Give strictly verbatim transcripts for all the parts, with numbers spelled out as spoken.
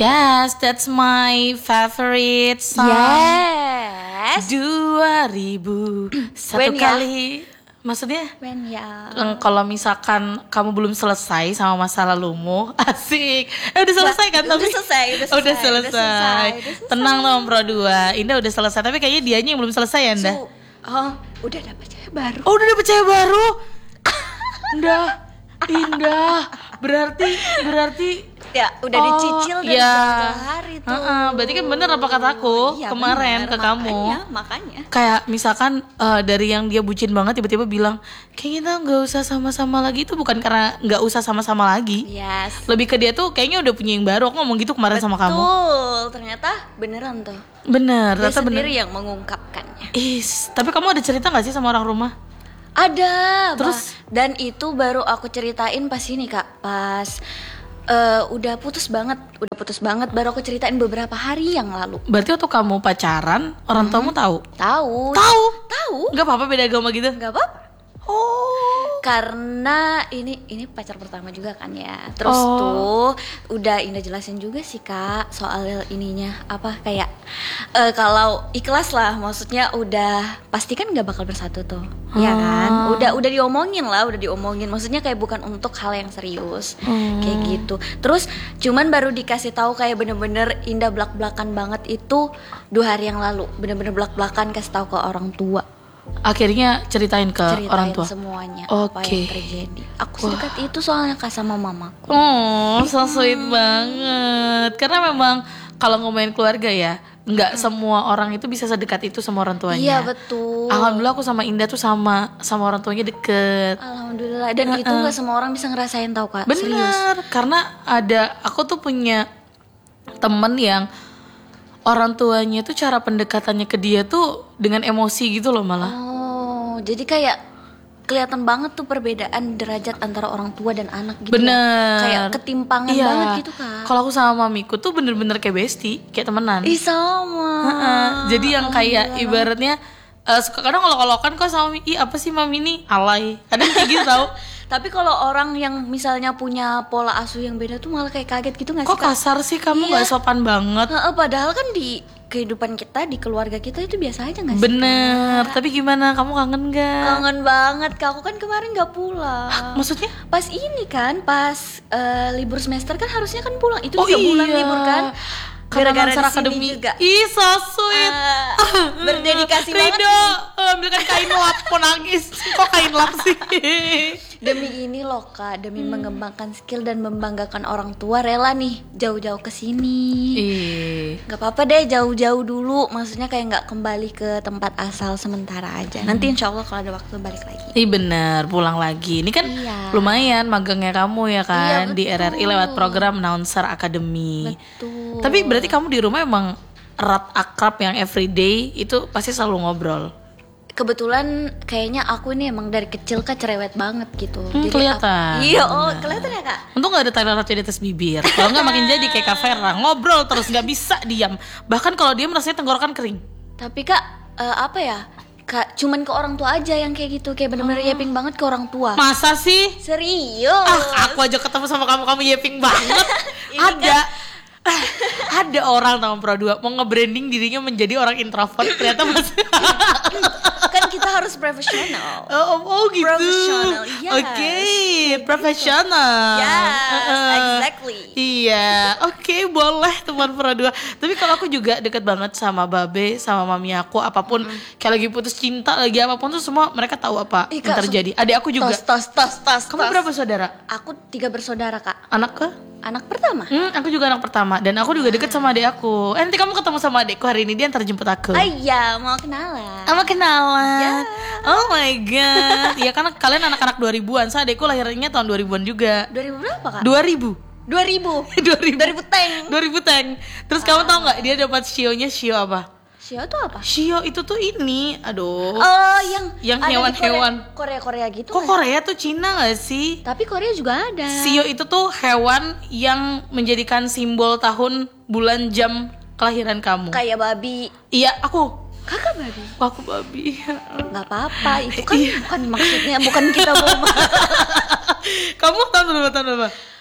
Yes, that's my favorite song. Yes. dua ribu satu When ya? kali. Maksudnya? Ben ya. Yang kalau misalkan kamu belum selesai sama masa lalumu, asik. Eh udah selesai kan? Udah tapi selesai, udah selesai, udah selesai. udah selesai, udah selesai. Tenang dong Pro dua. Indah udah selesai, tapi kayaknya dianya yang belum selesai ya, Indah. So, oh, udah dapet cewek baru. Oh, udah dapet cewek baru. Indah. Indah. Berarti berarti Ya, udah oh, dicicil dari ya. jauh-jauh hari tuh. Uh-uh, berarti kan bener apa kataku Iya, kemarin bener, ke kamu. Makanya, makanya. Kayak misalkan uh, dari yang dia bucin banget tiba-tiba bilang kayak kita nggak usah sama-sama lagi, itu bukan karena nggak usah sama-sama lagi. Yes. Lebih ke dia tuh kayaknya udah punya yang baru. Aku ngomong gitu kemarin sama kamu. Betul, ternyata beneran tuh. Bener, Dia ternyata bener. sendiri yang mengungkapkannya. Is, tapi kamu ada cerita nggak sih sama orang rumah? Ada. Terus? Bah. Dan itu baru aku ceritain pas ini Kak, pas uh, udah putus banget, udah putus banget baru aku ceritain beberapa hari yang lalu. Berarti waktu kamu pacaran, orang tuamu tahu? Tahu. Tahu? Tahu. Nggak apa-apa beda agama gitu? Gak apa-apa. Oh. Karena ini ini pacar pertama juga kan ya. Terus Oh. tuh udah Indah jelasin juga sih Kak soal ininya apa kayak eh, kalau ikhlas lah, maksudnya udah pasti kan nggak bakal bersatu tuh. Ya kan? Oh. Udah udah diomongin lah, udah diomongin. Maksudnya kayak bukan untuk hal yang serius. Hmm. Kayak gitu. Terus cuman baru dikasih tahu kayak bener-bener Indah belak-belakan banget itu dua hari yang lalu. Bener-bener belak-belakan kasih tahu ke orang tua. Akhirnya ceritain ke Ceritain orang tua. semuanya apa Oke. yang terjadi. Aku sedekat itu soalnya Kak sama mamaku. Oh, so sweet banget. Karena memang kalau ngomongin keluarga ya, nggak semua orang itu bisa sedekat itu sama orang tuanya. Iya betul. Alhamdulillah aku sama Indah tuh sama sama orang tuanya deket. Alhamdulillah. Dan itu nggak semua orang bisa ngerasain tau Kak. Serius. Bener, karena ada aku tuh punya temen yang orang tuanya tuh cara pendekatannya ke dia tuh dengan emosi gitu loh malah. Oh, jadi kayak kelihatan banget tuh perbedaan derajat antara orang tua dan anak gitu. Bener. Kan? Kayak ketimpangan Iya. banget gitu Kak. Kalau aku sama mamiku tuh bener-bener kayak bestie, kayak temenan. Ih sama. Heeh, jadi yang kayak Alhamdulillah. ibaratnya uh, suka kadang ngolok-ngolokan kok sama mami, ih apa sih mami ini alay. Kadang kayak gitu tau. Tapi kalau orang yang misalnya punya pola asuh yang beda tuh malah kayak kaget gitu nggak sih Kok Kak? kasar sih kamu, Iya. nggak sopan banget. Heeh, padahal kan di kehidupan kita, di keluarga kita itu biasa aja nggak sih? Bener, tapi gimana, kamu kangen gak? Kangen banget Kak, aku kan kemarin gak pulang. Maksudnya? Pas ini kan, pas eh, libur semester kan harusnya kan pulang. Itu Oh tiga bulan iya. libur kan. Karena Gara-gara Nansar di sini Academy juga. Ih so sweet. Ah, berdedikasi banget Rido, nih. ambilkan kain lap, mau nangis. Kok kain lap sih? Demi ini loh Kak, demi mengembangkan skill dan membanggakan orang tua, rela nih jauh-jauh ke sini. Ih. Gak apa-apa deh jauh-jauh dulu. Maksudnya kayak gak kembali ke tempat asal sementara aja. Nanti insya Allah kalau ada waktu balik lagi. Ih bener, pulang lagi. Ini kan Iya. lumayan magangnya kamu ya kan, Iya, di R R I betul. lewat program Nansar Academy. Betul. Tapi berarti kamu di rumah emang erat akrab yang everyday itu pasti selalu ngobrol. Kebetulan kayaknya aku ini emang dari kecil Kak cerewet banget gitu. Hmm, kelihatan. ap- Iya, oh kelihatan ya Kak. Untung gak ada tanda roti di atas bibir. Kalau nggak makin jadi kayak Kak Vera, ngobrol terus nggak bisa diam. Bahkan kalau diam rasanya tenggorokan kering. Tapi Kak, eh, apa ya? Kak, cuman ke orang tua aja yang kayak gitu, kayak bener-bener yaping banget ke orang tua. Masa sih? Serius? Ah, aku aja ketemu sama kamu, kamu yeping banget. Ini Ada ah, ada orang tahun Pro dua mau nge-branding dirinya menjadi orang introvert, ternyata masih Kan kita harus profesional. Oh, oh gitu. Profesional, yes. Oke, profesional. Yes, Uh-uh. exactly. Iya, oke boleh teman Pro dua. Tapi kalau aku juga deket banget sama Babe, sama mami aku, apapun kayak lagi putus cinta, lagi apapun tuh semua mereka tahu apa Ih, yang Kak, terjadi. Adik aku juga. Tos, tos, tos, tos. Kamu tos. berapa saudara? Aku tiga bersaudara Kak. Anak ke? Anak pertama. Hmm, aku juga anak pertama dan aku juga deket sama adik aku. Eh, nanti kamu ketemu sama adikku hari ini, dia antar jemput aku. Ah iya, mau kenalan. Sama kenalan. Ya. Oh my god. Ya karena kalian anak-anak dua ribuan. Saya adikku lahirnya tahun dua ribuan juga. dua ribu berapa Kak? dua ribu. dua ribu. dua ribu. dua ribu tank. dua ribu tank. Terus kamu tahu nggak dia dapat shio-nya shio apa? Shio tuh apa? Shio itu tuh ini, aduh. Oh, yang Yang ada di hewan-hewan. Korea- Korea-Korea gitu. Kok nggak? Korea tuh Cina gak sih? Tapi Korea juga ada. Shio itu tuh hewan yang menjadikan simbol tahun, bulan, jam kelahiran kamu. Kayak babi. Iya, aku. Kakak babi. Aku babi. Nggak apa-apa, itu kan Iya. bukan maksudnya, bukan kita mau. Kamu tahun berapa tahun berapa?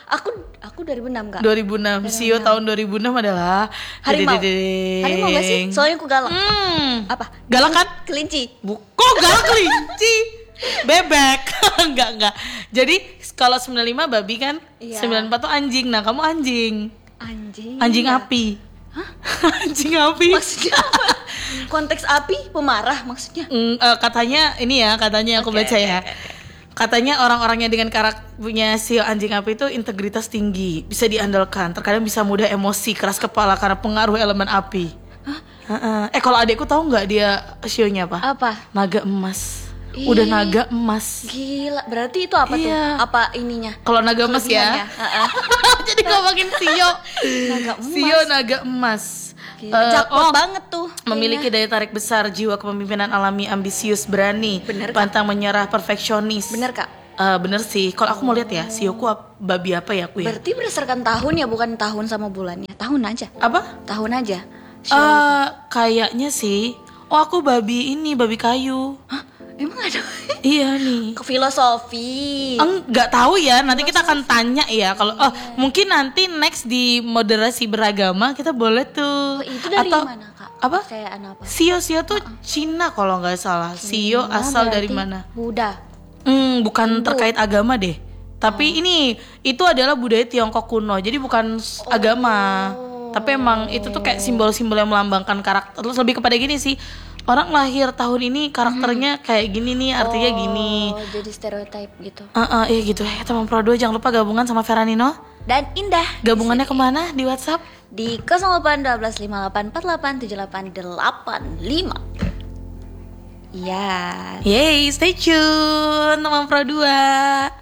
Aku aku dua ribu enam Kak. dua ribu enam. Sio tahun dua ribu enam adalah Harimau. Dedededeng. Harimau gak sih? Soalnya aku galak. Hmm. Apa? Galak kan? Kelinci. Bu- Kok galak kelinci? Bebek. Enggak, enggak. Jadi kalau sembilan puluh lima babi kan, Iya. sembilan puluh empat tuh anjing. Nah, kamu anjing. Anjing. Anjing ya. api. Hah? Anjing api. Maksudnya apa? Konteks api pemarah maksudnya. Mm, eh, katanya ini ya, katanya aku Oke, baca oke, ya. oke, oke. Katanya orang-orangnya dengan karakter punya si anjing api itu integritas tinggi, bisa diandalkan, terkadang bisa mudah emosi, keras kepala karena pengaruh elemen api. Hah? Eh kalau adekku tahu nggak dia sionya apa? Apa? Naga emas. Ih. Udah naga emas. Gila, berarti itu apa tuh? Iya. Apa ininya? Kalau naga emas Kelebihannya? ya. Heeh. Jadi ngomongin sio. Naga emas. Sio naga emas. Gila, Eh, jackpot oh, banget tuh. Memiliki kayaknya. daya tarik besar, jiwa kepemimpinan alami, ambisius, berani, Bener, Kak? pantang menyerah, perfeksionis. Bener Kak? Eh, bener sih. Kalau aku mau lihat ya, sioku ap- babi apa ya aku ya? Berarti berdasarkan tahun ya, bukan tahun sama bulannya. Tahun aja. Apa? Tahun aja. Eh, kayaknya sih. Oh, aku babi ini, babi kayu. Hah? Emang ada? Iya nih. Ke filosofi. Enggak tahu ya, nanti kita akan tanya ya. Kalau oh, mungkin nanti next di moderasi beragama kita boleh Oh, tuh. itu dari Atau, mana Kak? Apa? Kepercayaan apa? Sio Sio tuh Cina kalau nggak salah. Sio Nah, asal berarti dari mana? Buddha. Hmm, bukan terkait agama deh. Tapi ini itu adalah budaya Tiongkok kuno. Jadi bukan s- agama. Tapi emang itu tuh kayak simbol-simbol yang melambangkan karakter. Terus lebih kepada gini sih. Orang lahir tahun ini karakternya kayak gini nih, artinya gini. Oh, jadi stereotip gitu. Heeh, iya gitu. Eh, teman Pro dua jangan lupa gabungan sama Feranino. Dan Indah. Gabungannya kemana di WhatsApp? Di nol delapan satu dua lima delapan empat delapan tujuh delapan delapan lima. Iya. Yeay, stay tune teman Pro dua.